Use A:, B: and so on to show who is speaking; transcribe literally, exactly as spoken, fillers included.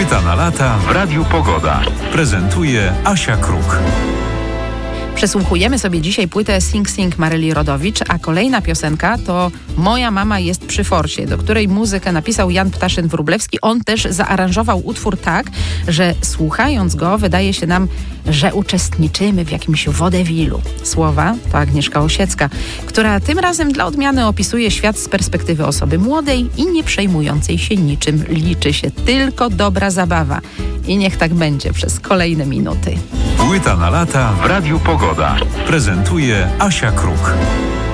A: Płyta na lata w Radiu Pogoda. Prezentuje Asia Kruk.
B: Przesłuchujemy sobie dzisiaj płytę Sing Sing Maryli Rodowicz, a kolejna piosenka to Moja mama jest przy forsie, do której muzykę napisał Jan Ptaszyn-Wróblewski. On też zaaranżował utwór tak, że słuchając go wydaje się nam, że uczestniczymy w jakimś wodewilu. Słowa to Agnieszka Osiecka, która tym razem dla odmiany opisuje świat z perspektywy osoby młodej i nie przejmującej się niczym. Liczy się tylko dobra zabawa. I niech tak będzie przez kolejne minuty.
A: Płyta na lata w Radiu Pogoda. Prezentuje Asia Kruk.